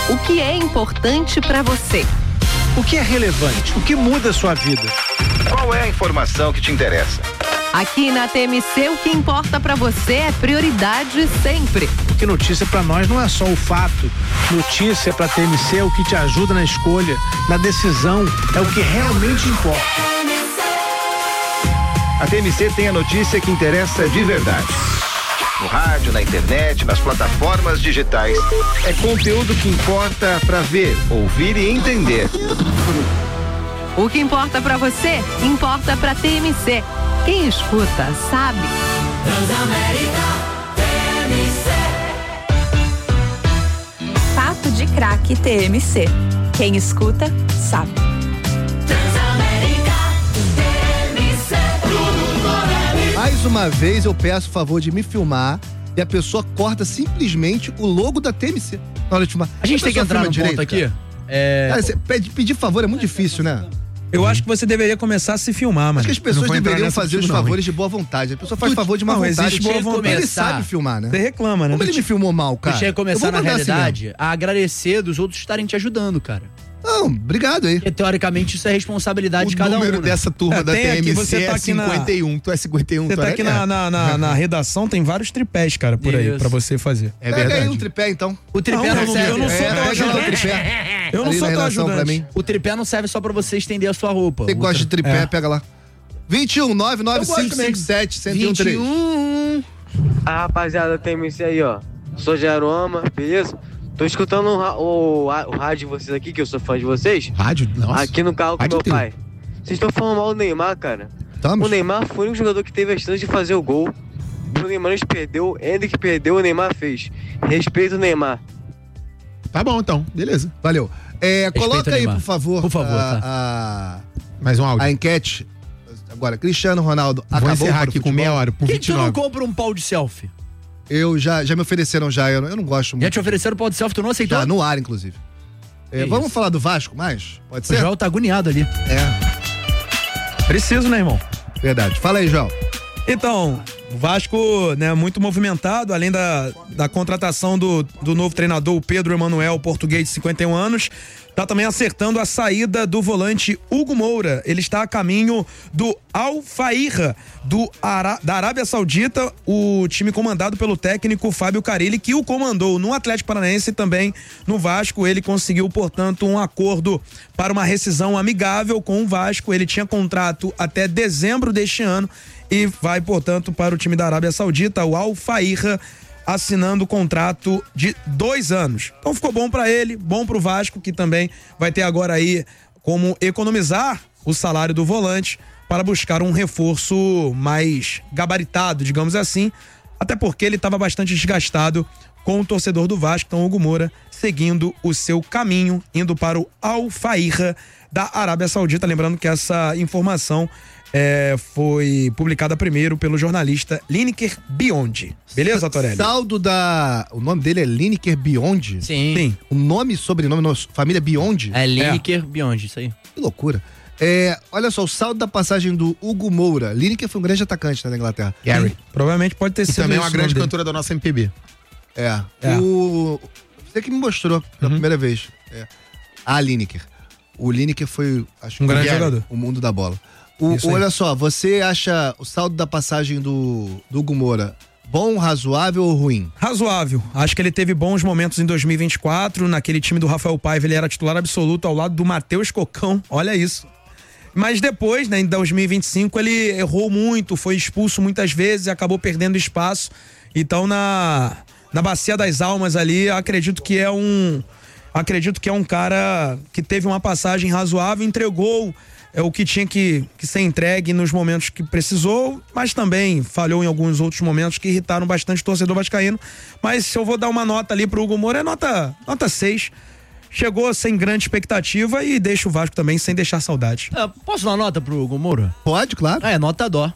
O que é importante para você? O que é relevante? O que muda a sua vida? Qual é a informação que te interessa? Aqui na TMC, o que importa para você é prioridade sempre. Porque notícia para nós não é só o fato. Notícia para TMC é o que te ajuda na escolha, na decisão, é o que realmente importa. A TMC tem a notícia que interessa de verdade. No rádio, na internet, nas plataformas digitais. É conteúdo que importa para ver, ouvir e entender. O que importa para você, importa para TMC. Quem escuta, sabe. Transamérica TMC. Papo de Craque TMC. Quem escuta, sabe. Transamérica TMC. Mais uma vez eu peço o favor de me filmar e a pessoa corta simplesmente o logo da TMC na hora de filmar. A gente tem que entrar no ponto aqui. Cara, pedir favor é muito difícil, né? Eu acho que você deveria começar a se filmar, mano. Acho que as pessoas deveriam fazer os favores de boa vontade. A pessoa faz favor de má vontade. Ele sabe filmar, né? Você reclama, né? Como ele me filmou mal, cara? Deixa eu começar, na realidade, a agradecer dos outros estarem te ajudando, cara. Não, obrigado aí. Porque, teoricamente, isso é responsabilidade de cada um. O número né? dessa turma da TMC é 51. Tu é 51, Você tá aqui na redação, tem vários tripés, cara, por aí, pra você fazer. É verdade. Pega aí um tripé, então. O tripé não serve. Eu não sou teu ajudante. Eu não sou teu ajudante. O tripé não serve só pra você estender a sua roupa. Você gosta de tripé, pega lá. 21 99557 1013. A rapaziada TMC aí, ó. Sou Jeroma, beleza? Tô escutando o rádio de vocês aqui, que eu sou fã de vocês. Rádio? Nossa. Aqui no carro com meu pai. Vocês estão falando mal do Neymar, cara. Estamos. O Neymar foi um jogador que teve a chance de fazer o gol. O Neymar perdeu, Henrique perdeu, o Neymar fez. Respeito o Neymar. Tá bom, então. Beleza. Valeu. Coloca aí, por favor. Por favor, mais um áudio. A enquete. Agora, Cristiano Ronaldo Vou acabou encerrar aqui com meia hora, por Por que tu 29. não compra um pau de selfie? Eu já me ofereceram já, eu não gosto muito. Já te ofereceram o pau de selfie, tu não aceitou? Já, no ar, inclusive. Vamos falar do Vasco mais? Pode ser? O Joel tá agoniado ali. Preciso, né, irmão? Verdade. Fala aí, Joel. Então, o Vasco, né, muito movimentado, além da contratação do novo treinador, o Pedro Emanuel, português de 51 anos, tá também acertando a saída do volante Hugo Moura. Ele está a caminho do Al Fahirah, da Arábia Saudita, o time comandado pelo técnico Fábio Carille, que o comandou no Atlético Paranaense e também no Vasco. Ele conseguiu, portanto, um acordo para uma rescisão amigável com o Vasco. Ele tinha contrato até dezembro deste ano e vai, portanto, para o time da Arábia Saudita, o Al Fahirah, assinando o contrato de 2 anos. Então ficou bom pra ele, bom pro Vasco, que também vai ter agora aí como economizar o salário do volante para buscar um reforço mais gabaritado, digamos assim, até porque ele estava bastante desgastado com o torcedor do Vasco. Então, Hugo Moura seguindo o seu caminho, indo para o Al Fahirah da Arábia Saudita. Lembrando que essa informação foi publicada primeiro pelo jornalista Lineker Biondi. Beleza, Torelli? Saldo O nome dele é Lineker Biondi? Sim. O nome e sobrenome, família Biondi? É Lineker Biondi, isso aí. Que loucura. Olha só, o saldo da passagem do Hugo Moura. Lineker foi um grande atacante na Inglaterra. Gary. Provavelmente pode ter sido. Também é uma grande cantora da nossa MPB. Você que me mostrou pela primeira vez. A Lineker. O Lineker foi, acho um grande jogador. O mundo da bola. Olha só, você acha o saldo da passagem do Hugo Moura bom, razoável ou ruim? Razoável. Acho que ele teve bons momentos em 2024. Naquele time do Rafael Paiva, ele era titular absoluto ao lado do Matheus Cocão. Olha isso. Mas depois, né, em 2025, ele errou muito, foi expulso muitas vezes e acabou perdendo espaço. Então, na Bacia das Almas ali, acredito que é um cara que teve uma passagem razoável, entregou o que tinha que ser entregue nos momentos que precisou, mas também falhou em alguns outros momentos que irritaram bastante o torcedor vascaíno. Mas se eu vou dar uma nota ali pro Hugo Moura, é nota 6. Chegou sem grande expectativa e deixa o Vasco também sem deixar saudade. Posso dar uma nota pro Hugo Moura? Pode, claro. Nota dó.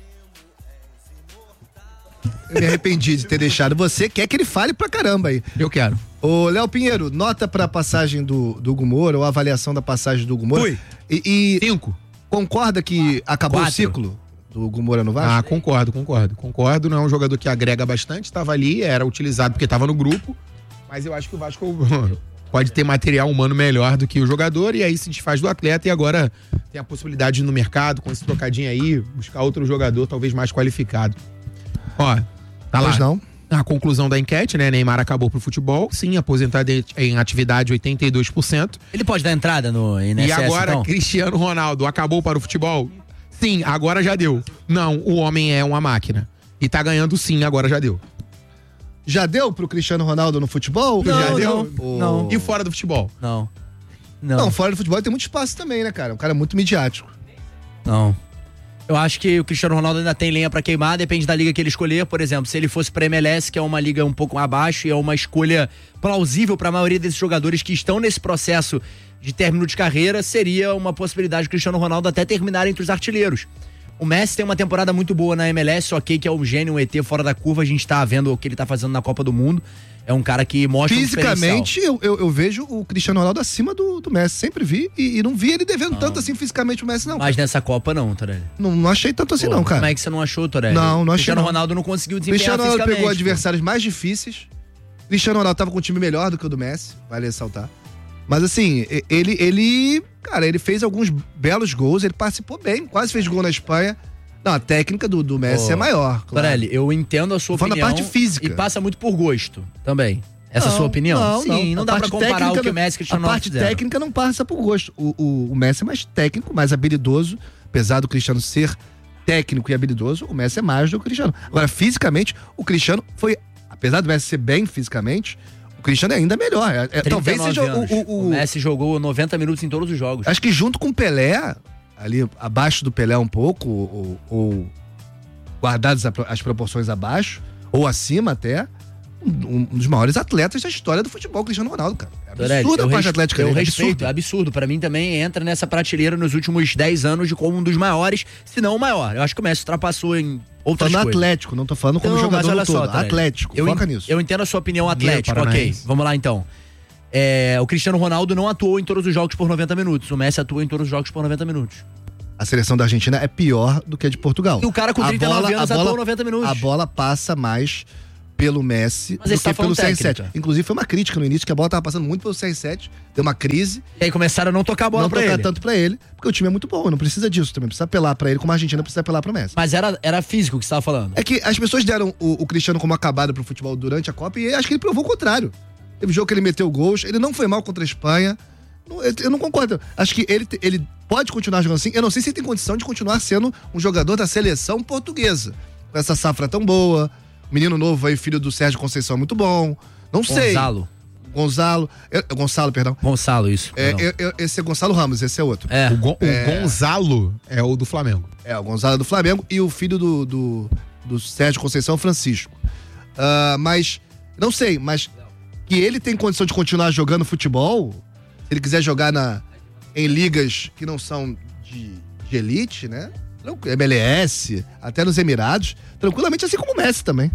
Eu me arrependi de ter deixado. Você quer que ele fale pra caramba aí. Eu quero. Ô, Léo Pinheiro, nota pra passagem do Hugo Moura, ou avaliação da passagem do Hugo Moura? Fui. 5. Concorda que acabou 4. o ciclo do Hugo Moura no Vasco? Concordo, não é um jogador que agrega bastante, estava ali, era utilizado porque estava no grupo, mas eu acho que o Vasco pode ter material humano melhor do que o jogador e aí se desfaz do atleta e agora tem a possibilidade de ir no mercado com esse trocadinho aí, buscar outro jogador talvez mais qualificado. Ó, tá lá. Pois não. A conclusão da enquete, né? Neymar acabou pro futebol. Sim, aposentado em atividade 82%. Ele pode dar entrada no INSS, E agora, então? Cristiano Ronaldo acabou para o futebol? Sim, agora já deu. Não, o homem é uma máquina. E tá ganhando sim, agora já deu. Já deu pro Cristiano Ronaldo no futebol? Já deu? Não. E fora do futebol? Não, fora do futebol tem muito espaço também, né, cara? Um cara muito midiático. Não. Eu acho que o Cristiano Ronaldo ainda tem lenha pra queimar, depende da liga que ele escolher. Por exemplo, se ele fosse pra MLS, que é uma liga um pouco abaixo e é uma escolha plausível pra maioria desses jogadores que estão nesse processo de término de carreira, seria uma possibilidade do Cristiano Ronaldo até terminar entre os artilheiros. O Messi tem uma temporada muito boa na MLS, ok, que é um gênio, um ET fora da curva, a gente tá vendo o que ele tá fazendo na Copa do Mundo. É um cara que mostra fisicamente, eu vejo o Cristiano Ronaldo acima do Messi. Sempre vi e não vi ele devendo tanto assim fisicamente o Messi, não. Mas nessa Copa não, Torelli. Não achei tanto assim, não, cara. Como é que você não achou, Torelli? Não achei. Cristiano não. Ronaldo não conseguiu desempenhar Cristiano Ronaldo fisicamente. pegou adversários mais difíceis. Cristiano Ronaldo tava com um time melhor do que o do Messi, vale ressaltar. Mas assim, ele fez alguns belos gols, ele participou bem, quase fez gol na Espanha. Não, a técnica do Messi é maior. Claro. Torelli, eu entendo a sua opinião. Da parte física. E passa muito por gosto também. Essa sua opinião? Sim, não dá pra comparar o que o Messi e o Cristiano Ronaldo fizeram. A parte técnica não passa por gosto. O Messi é mais técnico, mais habilidoso. Apesar do Cristiano ser técnico e habilidoso, o Messi é mais do que o Cristiano. Agora, fisicamente, o Cristiano foi... Apesar do Messi ser bem fisicamente, o Cristiano é ainda melhor. Talvez seja o Messi jogou 90 minutos em todos os jogos. Acho que junto com o Pelé, ali abaixo do Pelé um pouco, ou guardadas as proporções abaixo, ou acima até... Um dos maiores atletas da história do futebol, Cristiano Ronaldo, cara. É absurdo a parte atlética dele. Eu respeito, é absurdo. Pra mim também entra nessa prateleira nos últimos 10 anos de como um dos maiores, se não o maior. Eu acho que o Messi ultrapassou em outras coisas. Atlético, não tô falando como jogador no todo. Atlético, foca nisso. Eu entendo a sua opinião atlética, ok. Vamos lá então. O Cristiano Ronaldo não atuou em todos os jogos por 90 minutos. O Messi atuou em todos os jogos por 90 minutos. A seleção da Argentina é pior do que a de Portugal. E o cara com 39 anos atuou 90 minutos. A bola passa mais pelo Messi do que pelo CR7. Inclusive foi uma crítica no início, que a bola tava passando muito pelo CR7, deu uma crise. E aí começaram a não tocar a bola pra ele. Não tocar tanto pra ele, porque o time é muito bom, não precisa disso também, precisa apelar pra ele, como a Argentina precisa apelar pro Messi. Mas era físico que você tava falando. É que as pessoas deram o Cristiano como acabado pro futebol durante a Copa e acho que ele provou o contrário. Teve jogo que ele meteu gols, ele não foi mal contra a Espanha. Eu não concordo. Acho que ele pode continuar jogando assim. Eu não sei se ele tem condição de continuar sendo um jogador da seleção portuguesa. Com essa safra tão boa. Menino novo aí, filho do Sérgio Conceição, muito bom. Não sei. Gonçalo, perdão. Gonçalo, isso. Esse é Gonçalo Ramos, esse é outro. O Gonzalo é o do Flamengo. O Gonzalo é do Flamengo e o filho do Sérgio Conceição, Francisco. Mas, não sei, mas que ele tem condição de continuar jogando futebol, se ele quiser jogar em ligas que não são de elite, né? MLS, até nos Emirados, tranquilamente, assim como o Messi também.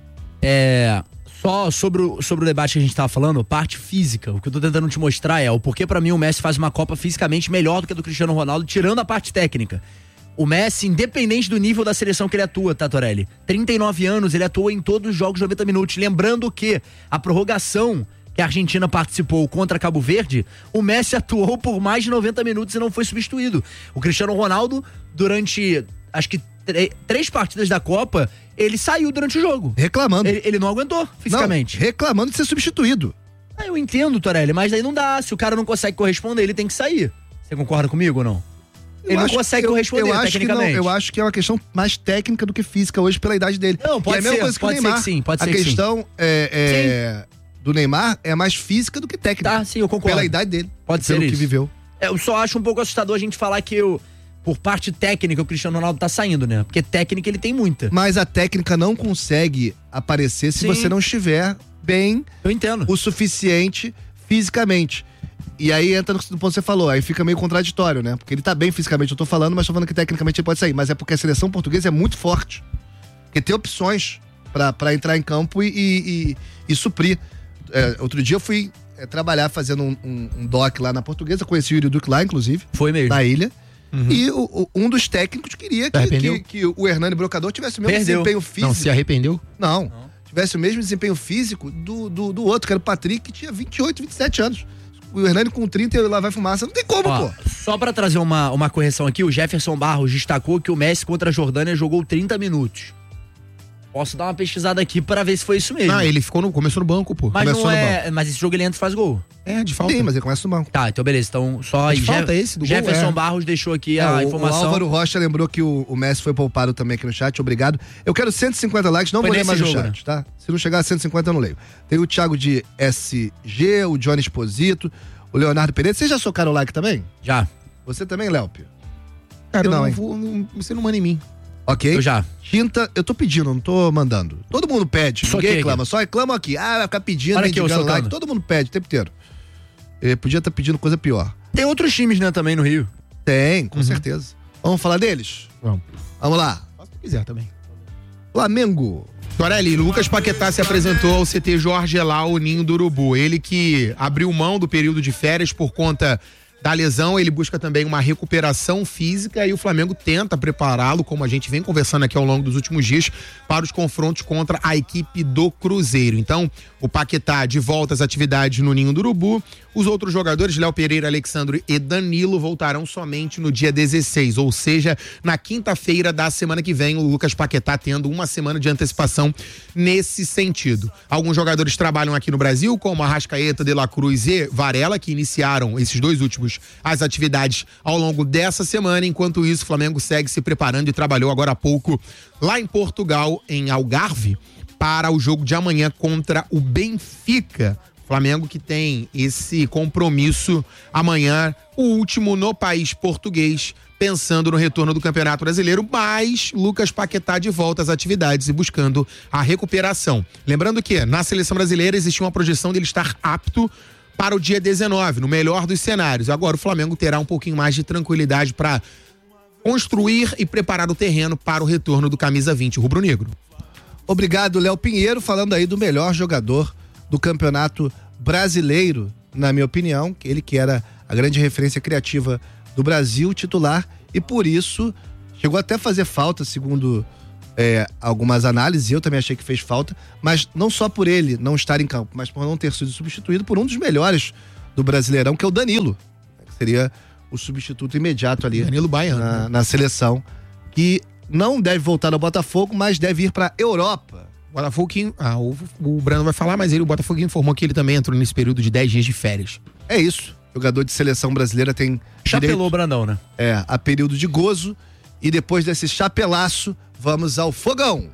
Só sobre o debate que a gente tava falando, parte física, o que eu tô tentando te mostrar é o porquê pra mim o Messi faz uma Copa fisicamente melhor do que a do Cristiano Ronaldo, tirando a parte técnica. O Messi, independente do nível da seleção que ele atua, tá, Torelli? 39 anos, ele atua em todos os jogos 90 minutos, lembrando que a prorrogação que a Argentina participou contra Cabo Verde, o Messi atuou por mais de 90 minutos e não foi substituído. O Cristiano Ronaldo, durante, acho que 3 partidas da Copa, ele saiu durante o jogo. Reclamando. Ele não aguentou fisicamente. Não, reclamando de ser substituído. Eu entendo, Torelli, mas daí não dá. Se o cara não consegue corresponder, ele tem que sair. Você concorda comigo ou não? Ele não consegue corresponder tecnicamente. Eu acho que é uma questão mais técnica do que física hoje pela idade dele. Não, pode ser, pode ser que sim. A questão do Neymar é mais física do que técnica. Tá, sim, eu concordo. Pela idade dele. Pode ser pelo isso. que viveu. Eu só acho um pouco assustador a gente falar que por parte técnica o Cristiano Ronaldo tá saindo, né? Porque técnica ele tem muita. Mas a técnica não consegue aparecer se você não estiver bem o suficiente fisicamente. E aí entra no ponto que você falou, aí fica meio contraditório, né? Porque ele tá bem fisicamente, eu tô falando, mas tô falando que tecnicamente ele pode sair. Mas é porque a seleção portuguesa é muito forte. Porque tem opções pra entrar em campo e suprir. Outro dia eu fui trabalhar fazendo um doc lá na Portuguesa, conheci o Yuri Duque lá, inclusive. Foi mesmo. Na ilha. Uhum. E um dos técnicos queria que o Hernani Brocador tivesse o mesmo desempenho físico. Não, se arrependeu? Não. tivesse o mesmo desempenho físico do outro, que era o Patrick, que tinha 28, 27 anos. O Hernani com 30 e lá vai fumaça. Não tem como, pô. Só pra trazer uma correção aqui, o Jefferson Barros destacou que o Messi contra a Jordânia jogou 30 minutos. Posso dar uma pesquisada aqui pra ver se foi isso mesmo. Não, ele começou no banco, pô. Mas começou não é. Mas esse jogo ele entra e faz gol. É, de falta. Sim, mas ele começa no banco. Tá, então beleza. Então só aí. Falta esse do Jefferson gol, Barros deixou aqui a informação. O Álvaro Rocha lembrou que o Messi foi poupado também aqui no chat, obrigado. Eu quero 150 likes, não Foi vou ler mais nesse o jogo, chat, tá? Se não chegar a 150 eu não leio. Tem o Thiago de SG, o Johnny Exposito, o Leonardo Pereira. Vocês já socaram o like também? Já. Você também, Léopio? Cara, não, você não manda em mim. Ok. Eu já. Quinta, eu tô pedindo, não tô mandando. Todo mundo pede, Só ninguém que- reclama, só reclama aqui. Ah, vai ficar pedindo, Olha aqui, eu mendigando socando. like. Todo mundo pede o tempo inteiro. Ele podia estar pedindo coisa pior. Tem outros times, né, também no Rio. Tem, com certeza. Vamos falar deles? Vamos. Vamos lá. Faça o que quiser também. Flamengo. Torelli, Lucas Paquetá se apresentou ao CT Jorge Elal, Ninho do Urubu. Ele que abriu mão do período de férias por conta da lesão, ele busca também uma recuperação física e o Flamengo tenta prepará-lo, como a gente vem conversando aqui ao longo dos últimos dias, para os confrontos contra a equipe do Cruzeiro. Então, o Paquetá de volta às atividades no Ninho do Urubu. Os outros jogadores, Léo Pereira, Alexandre e Danilo, voltarão somente no dia 16, ou seja, na quinta-feira da semana que vem, o Lucas Paquetá tendo uma semana de antecipação nesse sentido. Alguns jogadores trabalham aqui no Brasil, como Arrascaeta, De La Cruz e Varela, que iniciaram esses dois últimos as atividades ao longo dessa semana. Enquanto isso, o Flamengo segue se preparando e trabalhou agora há pouco lá em Portugal, em Algarve, para o jogo de amanhã contra o Benfica. Flamengo que tem esse compromisso amanhã, o último no país português, pensando no retorno do Campeonato Brasileiro, mas Lucas Paquetá de volta às atividades e buscando a recuperação. Lembrando que na seleção brasileira existia uma projeção dele estar apto para o dia 19, no melhor dos cenários. Agora o Flamengo terá um pouquinho mais de tranquilidade para construir e preparar o terreno para o retorno do camisa 20 rubro-negro. Obrigado, Léo Pinheiro, falando aí do melhor jogador do Campeonato Brasileiro, na minha opinião, ele que era a grande referência criativa do Brasil, titular, e por isso chegou até a fazer falta, segundo algumas análises, eu também achei que fez falta, mas não só por ele não estar em campo, mas por não ter sido substituído por um dos melhores do Brasileirão, que é o Danilo, que seria o substituto imediato ali, Danilo Baiano, na seleção, que não deve voltar ao Botafogo, mas deve ir para Europa. Botafogo o Brando vai falar, mas o Botafogo informou que ele também entrou nesse período de 10 dias de férias. É isso. Jogador de seleção brasileira tem Chapelou o Brandão, né? a período de gozo. E depois desse chapelaço, vamos ao fogão.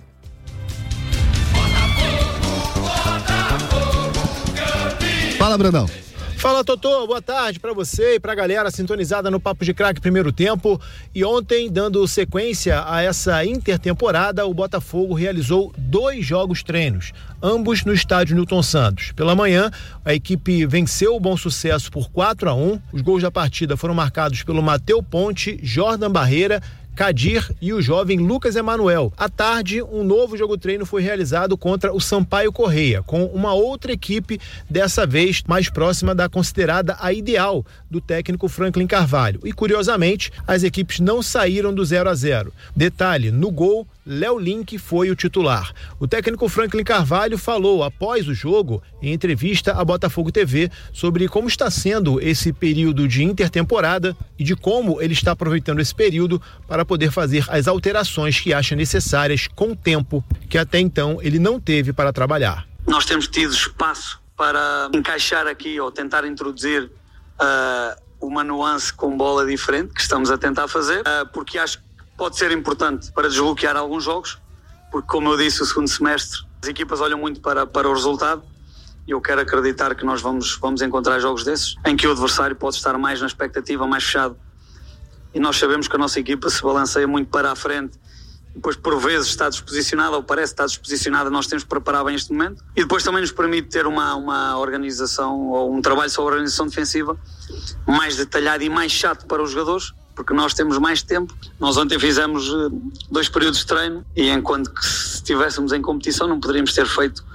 Fala, Brandão. Fala, Totô, boa tarde pra você e pra galera sintonizada no Papo de Craque primeiro tempo. E ontem, dando sequência a essa intertemporada, o Botafogo realizou 2 jogos treinos, ambos no estádio Newton Santos. Pela manhã, a equipe venceu o Bom Sucesso por 4-1. Os gols da partida foram marcados pelo Matheus Ponte, Jordan Barreira, Kadir e o jovem Lucas Emanuel. À tarde, um novo jogo treino foi realizado contra o Sampaio Correia, com uma outra equipe, dessa vez mais próxima da considerada a ideal do técnico Franklin Carvalho. E curiosamente, as equipes não saíram do 0-0. Detalhe, no gol, Léo Link foi o titular. O técnico Franklin Carvalho falou após o jogo, em entrevista à Botafogo TV, sobre como está sendo esse período de intertemporada e de como ele está aproveitando esse período para poder fazer as alterações que acha necessárias com o tempo que até então ele não teve para trabalhar. Nós temos tido espaço para encaixar aqui ou tentar introduzir uma nuance com bola diferente que estamos a tentar fazer, porque acho que pode ser importante para desbloquear alguns jogos, porque, como eu disse, o segundo semestre as equipas olham muito para o resultado e eu quero acreditar que nós vamos encontrar jogos desses em que o adversário pode estar mais na expectativa, mais fechado, e nós sabemos que a nossa equipa se balanceia muito para a frente, depois por vezes está desposicionada ou parece estar desposicionada. Nós temos que preparar bem este momento e depois também nos permite ter uma organização ou um trabalho sobre a organização defensiva mais detalhado e mais chato para os jogadores, porque nós temos mais tempo. Nós ontem fizemos 2 períodos de treino e enquanto que se estivéssemos em competição não poderíamos ter feito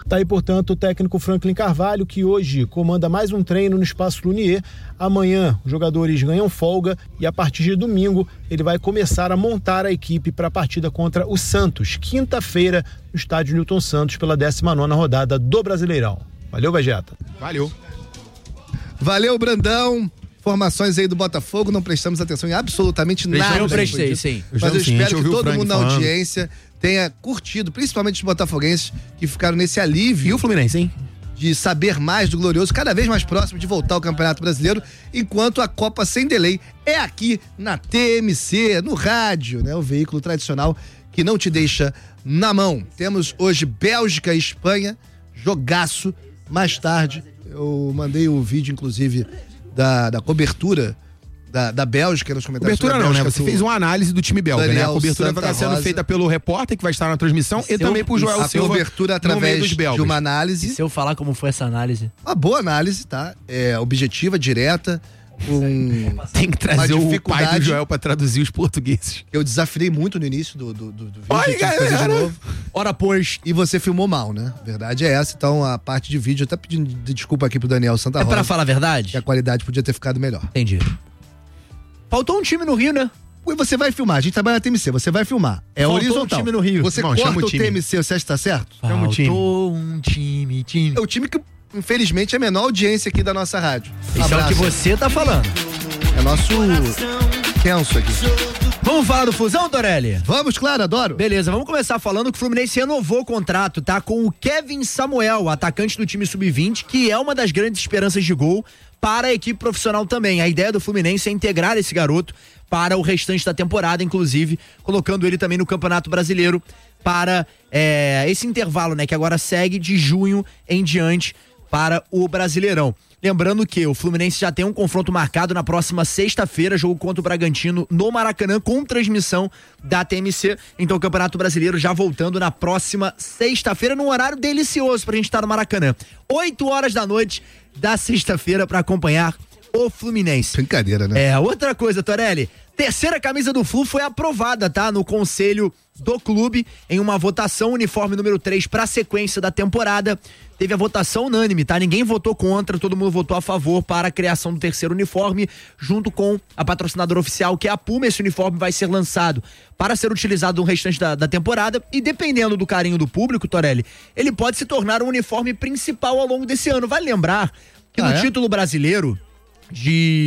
Tá aí, portanto, o técnico Franklin Carvalho, que hoje comanda mais um treino no Espaço Lunier. Amanhã os jogadores ganham folga e a partir de domingo ele vai começar a montar a equipe para a partida contra o Santos, quinta-feira, no estádio Newton Santos, pela 19ª rodada do Brasileirão. Valeu, Vegeta. Valeu. Valeu, Brandão. Informações aí do Botafogo, não prestamos atenção em absolutamente nada. Eu prestei, sim. Mas eu espero que todo mundo na audiência tenha curtido, principalmente os botafoguenses que ficaram nesse alívio. E o Fluminense, hein? De saber mais do Glorioso, cada vez mais próximo de voltar ao Campeonato Brasileiro, enquanto a Copa Sem Delay é aqui na TMC, no rádio, né? O veículo tradicional que não te deixa na mão. Temos hoje Bélgica e Espanha, jogaço. Mais tarde, eu mandei o vídeo, inclusive, da cobertura da Bélgica nos comentários. Cobertura não, né? Você fez uma análise do time belga, né? A cobertura vai estar sendo feita pelo repórter que vai estar na transmissão e também por Joel Silva. A cobertura através de uma análise. E se eu falar como foi essa análise? Uma boa análise, tá? É objetiva, direta. Tem que trazer o pai do Joel pra traduzir os portugueses. Eu desafiei muito no início do vídeo. Oi, galera! De novo. Ora, pois. E você filmou mal, né? Verdade é essa. Então, a parte de vídeo, eu até pedindo desculpa aqui pro Daniel Santa Rosa. É pra falar a verdade? Que a qualidade podia ter ficado melhor. Entendi. Faltou um time no Rio, né? E você vai filmar, a gente trabalha na TMC, você vai filmar. É Faltou horizontal. Um time no Rio. Você corta o TMC, você acha que tá certo? Faltou um time. É o time que, infelizmente, é a menor audiência aqui da nossa rádio. Isso é o que você tá falando. É nosso tenso aqui. Vamos falar do Flusão, Torelli? Vamos, claro, adoro. Beleza, vamos começar falando que o Fluminense renovou o contrato, tá? Com o Kevin Samuel, atacante do time sub-20, que é uma das grandes esperanças de gol para a equipe profissional também. A ideia do Fluminense é integrar esse garoto para o restante da temporada, inclusive colocando ele também no Campeonato Brasileiro para esse intervalo, né? Que agora segue de junho em diante para o Brasileirão. Lembrando que o Fluminense já tem um confronto marcado na próxima sexta-feira, jogo contra o Bragantino no Maracanã, com transmissão da TMC. Então o Campeonato Brasileiro já voltando na próxima sexta-feira, num horário delicioso pra gente estar no Maracanã. 8 da noite da sexta-feira pra acompanhar o Fluminense. Brincadeira, né? Outra coisa, Torelli. Terceira camisa do Flu foi aprovada, tá? No conselho do clube, em uma votação, uniforme número 3 para a sequência da temporada. Teve a votação unânime, tá? Ninguém votou contra, todo mundo votou a favor para a criação do terceiro uniforme, junto com a patrocinadora oficial, que é a Puma. Esse uniforme vai ser lançado para ser utilizado no restante da temporada e, dependendo do carinho do público, Torelli, ele pode se tornar um uniforme principal ao longo desse ano. Vale lembrar que no título brasileiro de